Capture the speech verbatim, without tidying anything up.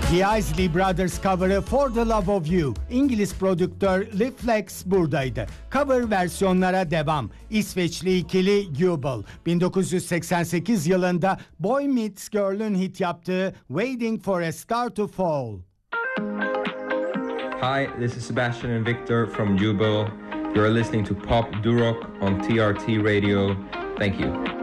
The Isley Brothers cover'ı For the Love of You. İngiliz prodüktör Lee Flex buradaydı. Cover versiyonlara devam. İsveçli ikili Jubel. bin dokuz yüz seksen sekiz yılında Boy Meets Girl'ün hit yaptığı Waiting for a Star to Fall. Hi, this is Sebastian and Victor from Jubel. You're listening to Pop Durock on T R T Radio. Thank you.